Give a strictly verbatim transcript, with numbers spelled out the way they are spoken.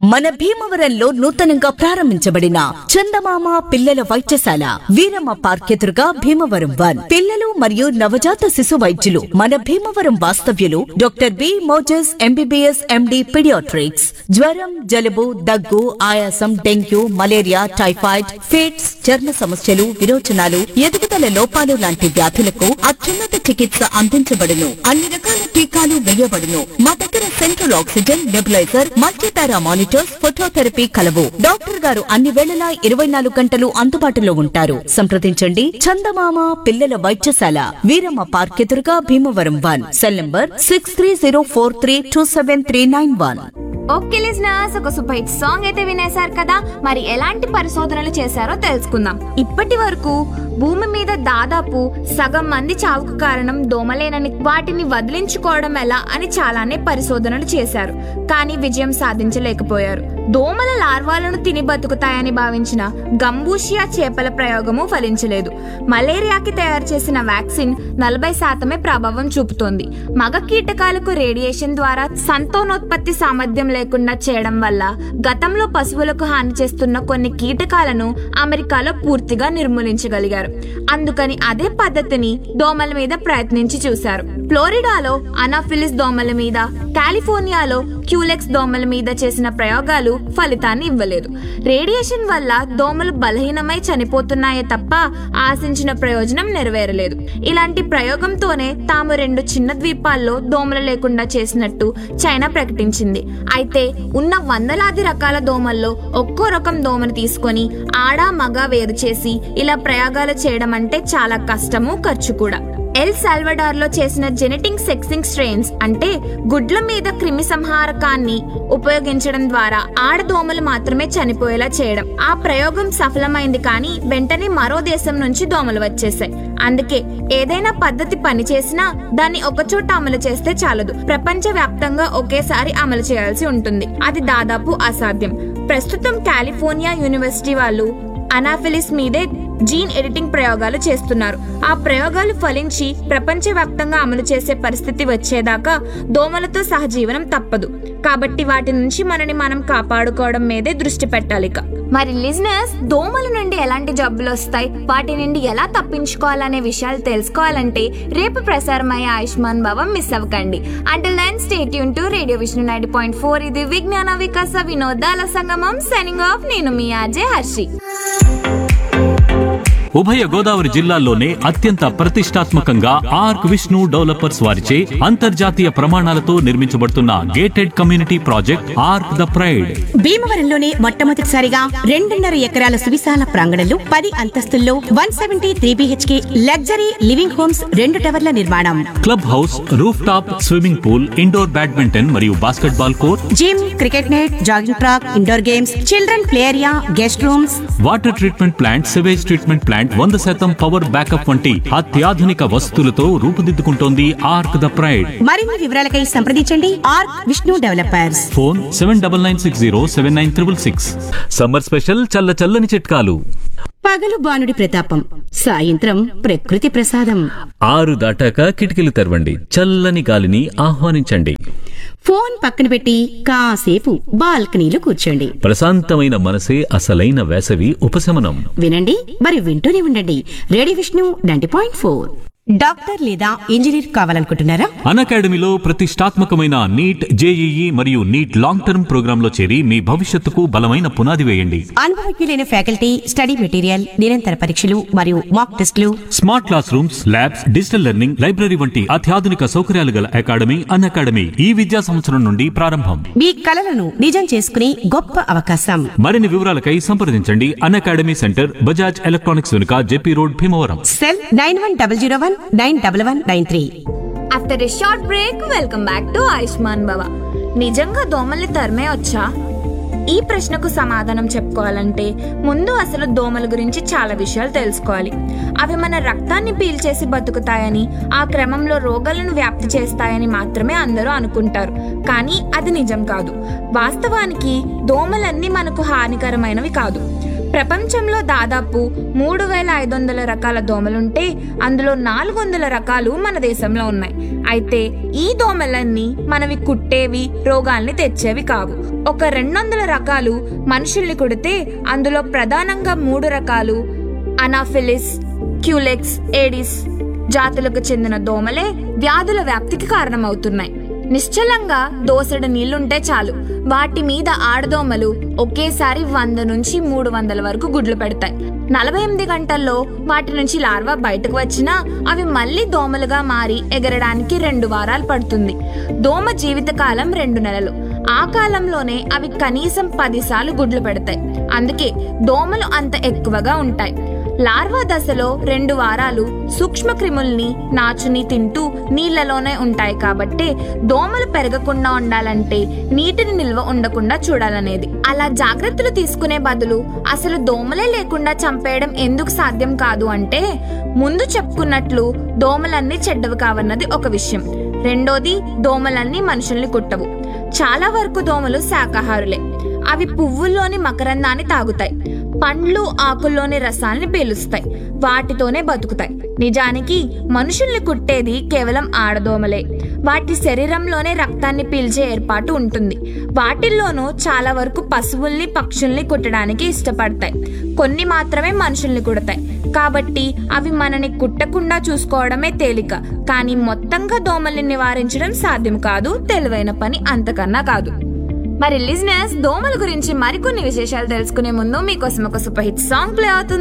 మన భీమవరంలో నూతనంగా ప్రారంభించబడిన చందమామ పిల్లల వైద్యశాల వీరమ్మ పార్క్ ఎదురుగా భీమవరం వన్ పిల్లలు మరియు నవజాత శిశు వైద్యులు మన భీమవరం వాస్తవ్యులు doctor B Moses MBBS MD paediatrics. జ్వరం, జలుబు, దగ్గు, ఆయాసం, డెంగ్యూ, మలేరియా, టైఫాయిడ్, ఫిట్స్, చర్మ సమస్యలు, విరోచనాలు, ఎదుగుదల లోపాలు లాంటి వ్యాధులకు అత్యున్నత చికిత్స అందించబడును. అన్ని రకాల టీకాలు వేయబడును. మా దగ్గర central oxygen, nebuliser, multipara monitors, phototherapy కలవు. డాక్టర్ గారు అన్ని వేళలా ఇరవై నాలుగు గంటలు అందుబాటులో ఉంటారు. సంప్రదించండి చందమామ పిల్లల వైద్యశాల వీరమ్మ పార్క్ ఎదురుగా Bhimavaram one. Cell number six three zero four three two seven three nine one. Okay listeners, ఒక సూపర్ హిట్ సాంగ్ అయితే వినేశారు కదా. మరి ఎలాంటి పరిశోధనలు చేశారో తెలుసుకుందాం. ఇప్పటి వరకు భూమి మీద దాదాపు సగం మంది చావుకు కారణం దోమలేనని, వాటిని వదిలించుకోవడం ఎలా అని చాలానే పరిశోధనలు చేశారు, కానీ విజయం సాధించలేకపోయారు. దోమల లార్వాలను తిని బతుకుతాయని భావించిన గంబూషియా చేపల ప్రయోగము ఫలించలేదు. మలేరియాకి తయారు చేసిన వ్యాక్సిన్ నలభై శాతమే ప్రభావం చూపుతోంది. మగ కీటకాలకు రేడియేషన్ ద్వారా సంతానోత్పత్తి సామర్థ్యం లేకుండా చేయడం వల్ల గతంలో పశువులకు హాని చేస్తున్న కొన్ని కీటకాలను అమెరికాలో పూర్తిగా నిర్మూలించగలిగారు. అందుకని అదే పద్ధతిని దోమల మీద ప్రయత్నించి చూశారు. ఫ్లోరిడాలో అనాఫిలిస్ దోమల మీద, కాలిఫోర్నియాలో క్యూలెక్స్ దోమల మీద చేసిన ప్రయోగాలు ఫలితాన్ని ఇవ్వలేదు. రేడియేషన్ వల్ల దోమలు బలహీనమై చనిపోతున్నాయే తప్ప ఆశించిన ప్రయోజనం నెరవేరలేదు. ఇలాంటి ప్రయోగంతోనే తాము రెండు చిన్న ద్వీపాల్లో దోమలు లేకుండా చేసినట్టు చైనా ప్రకటించింది. అయితే ఉన్న వందలాది రకాల దోమల్లో ఒక్కో రకం దోమను తీసుకొని ఆడ మగ వేరు చేసి ఇలా ప్రయోగాలు చేయడం అంటే చాలా కష్టము, ఖర్చు కూడా. ఎల్ సాల్వడార్ లో చేసిన జెనెటిక్ సెక్సింగ్ స్ట్రెయిన్స్ అంటే గుడ్ల మీద క్రిమి సంహారకాన్ని ఉపయోగించడం ద్వారా ఆడదోమలు మాత్రమే చనిపోయేలా చేయడం. ఆ ప్రయోగం సఫలమైంది, కానీ వెంటనే మరో దేశం నుంచి దోమలు వచ్చేసాయి. అందుకే ఏదైనా పద్ధతి పనిచేసినా దాన్ని ఒకచోట అమలు చేస్తే చాలదు, ప్రపంచ వ్యాప్తంగా ఒకేసారి అమలు చేయాల్సి ఉంటుంది. అది దాదాపు అసాధ్యం. ప్రస్తుతం కాలిఫోర్నియా యూనివర్సిటీ వాళ్ళు అనాఫిలిస్ మీదే జీన్ ఎడిటింగ్ ప్రయోగాలు చేస్తున్నారు. ఆ ప్రయోగాలు ఫలించి ప్రపంచ వ్యాప్తంగా అమలు చేసే పరిస్థితి వచ్చేదాకా దోమలతో సహజీవనం తప్పదు. కాబట్టి వాటి నుంచి మనని మనం కాపాడుకోవడం మీదే దృష్టి పెట్టాలి. మరి లిజనర్స్, దోమల నుండి ఎలాంటి జబ్బులు వస్తాయి, వాటి నుండి ఎలా తప్పించుకోవాలనే విషయాలు తెలుసుకోవాలంటే రేపు ప్రసారమయ్యే ఆయుష్మాన్ భవ మిస్ అవ్వకండి. Until then stay tune to radio Vishnu ninety point four. ఇది విజ్ఞాన వికాస వినోదాల సంగమం. Signing off. నేను మీ ఆర్జే హర్షి. ఉభయ గోదావరి జిల్లాల్లోనే అత్యంత ప్రతిష్టాత్మకంగా ఆర్క్ విష్ణు డెవలపర్స్ వారిచే అంతర్జాతీయ ప్రమాణాలతో నిర్మించబడుతున్న gated community project arc the pride. భీమవరంలోనే మొట్టమొదటిసారిగా రెండున్నర ఎకరాల సువిశాల ప్రాంగణంలో పది అంతస్తుల్లో one seventy three BHK luxury living homes, రెండు టవర్ల నిర్మాణం, club house, roof top swimming pool, indoor badminton మరియు basket ball court, gym, cricket net, jogging track, indoor games, children play area, guest rooms, water treatment plant, sewage treatment plant, వంద శాతం power backup వంటి అత్యాధునిక వసతులతో రూపుదిద్దుకుంటోంది arc the pride. మరిన్ని వివరాలకై సంప్రదించండి arc Vishnu developers. Phone seven double nine six zero seven nine triple six. Summer special చల్ల చల్లని చిట్కాలు. పగలు బానుడి ప్రతాపం, సాయంత్రం ప్రకృతి ప్రసాదం. ఆరు దాటాక కిటికీలు తెరవండి, చల్లని గాలిని ఆహ్వానించండి. ఫోన్ పక్కన పెట్టి కాసేపు బాల్కనీలో కూర్చోండి. ప్రశాంతమైన మనసే అసలైన వేసవి ఉపశమనం. వినండి, మరి వింటూనే ఉండండి radio Vishnu ninety point four. Doctor లేదా ఇంజనీర్ కావాలనుకుంటున్నారా? అకాడమీలో ప్రతిష్టాత్మకమైన నీట్, జేఈఈ మరియు నీట్ లాంగ్ టర్మ్ ప్రోగ్రామ్ లో చేరి మీ భవిష్యత్తుకు బలమైన పునాది వేయండి. అనుభవజ్ఞులైన ఫ్యాకల్టీ, స్టడీ మెటీరియల్, నిరంతర పరీక్షలు మరియు మాక్ టెస్టులు, smart class rooms, labs, digital learning, library వంటి అత్యాధునిక సౌకర్యాలు గల అకాడమీ అన్ అకాడమీ ఈ విద్యా సంవత్సరం నుండి ప్రారంభం. మీ కలలను నిజం చేసుకునే గొప్ప అవకాశం. మరిన్ని వివరాలకై సంప్రదించండి అన్ అకాడమీ సెంటర్, బజాజ్ ఎలక్ట్రానిక్స్ వెనుక, JP road, Bhimavaram. Cell nine one double zero one nine double one nine three. After a short break, welcome back to Ayushman భవ. నిజంగా దోమల్ని తరిమే వచ్చా? ఈ ప్రశ్నకు సమాధానం చెప్పుకోవాలంటే ముందు అసలు దోమల గురించి చాలా విషయాలు తెలుసుకోవాలి. అవి మన రక్తాన్ని పీల్చేసి బతుకుతాయని, ఆ క్రమంలో రోగాలను వ్యాప్తి చేస్తాయని మాత్రమే అందరూ అనుకుంటారు. కానీ అది నిజం కాదు. వాస్తవానికి దోమలన్నీ మనకు హానికరమైనవి కాదు. ప్రపంచంలో దాదాపు మూడు వేల ఐదు వందల రకాల దోమలుంటే అందులో నాలుగు వందల రకాలు మన దేశంలో ఉన్నాయి. అయితే ఈ దోమలన్నీ మనవి కుట్టేవి, రోగాల్ని తెచ్చేవి కావు. ఒక రెండు వందల రకాలు మనుషుల్ని కుడితే అందులో ప్రధానంగా మూడు రకాలు అనాఫిలిస్, క్యూలెక్స్, ఏడిస్ జాతులకు చెందిన దోమలే వ్యాధుల వ్యాప్తికి కారణమవుతున్నాయి. నిశ్చలంగా దోసెడు నీళ్లుంటే చాలు, వాటి మీద ఆడదోమలు ఒకేసారి వంద నుంచి మూడు వందల వరకు గుడ్లు పెడతాయి. నలభై ఎనిమిది గంటల్లో వాటి నుంచి లార్వా బయటకు వచ్చినా అవి మళ్లీ దోమలుగా మారి ఎగరడానికి రెండు వారాలు పడుతుంది. దోమ జీవితకాలం రెండు నెలలు. ఆ కాలంలోనే అవి కనీసం పదిసార్లు గుడ్లు పెడతాయి. అందుకే దోమలు అంత ఎక్కువగా ఉంటాయి. లార్వా దశలో రెండు వారాలు సూక్ష్మ క్రిముల్ని, నాచుని తింటూ నీళ్లలోనే ఉంటాయి. కాబట్టి దోమలు పెరగకుండా ఉండాలంటే నీటిని నిల్వ ఉండకుండా చూడాలనేది. అలా జాగ్రత్తలు తీసుకునే బదులు అసలు దోమలే లేకుండా చంపేయడం ఎందుకు సాధ్యం కాదు అంటే, ముందు చెప్పుకున్నట్లు దోమలన్నీ చెడ్డవి కావన్నది ఒక విషయం. రెండోది, దోమలన్నీ మనుషుల్ని కుట్టవు. చాలా వరకు దోమలు శాకాహారులే. అవి పువ్వుల్లోని మకరందాన్ని తాగుతాయి, పండ్లు ఆకుల్లోని రసాల్ని పీలుస్తాయి, వాటితోనే బతుకుతాయి. నిజానికి మనుషుల్ని కుట్టేది కేవలం ఆడదోమలే. వాటి శరీరంలోనే రక్తాన్ని పీల్చే ఏర్పాటు ఉంటుంది. వాటిల్లోనూ చాలా వరకు పశువుల్ని, పక్షుల్ని కుట్టడానికి ఇష్టపడతాయి. కొన్ని మాత్రమే మనుషుల్ని కుడతాయి. కాబట్టి అవి మనని కుట్టకుండా చూసుకోవడమే తేలిక. కానీ మొత్తంగా దోమల్ని నివారించడం సాధ్యం కాదు. తెలివైన పని అంతకన్నా కాదు. మరి లిజనర్స్, దోమల గురించి మరికొన్ని విశేషాలు తెలుసుకునే ముందు మీకోసం ఒక సూపర్ హిట్ సాంగ్ ప్లే అవుతుంది.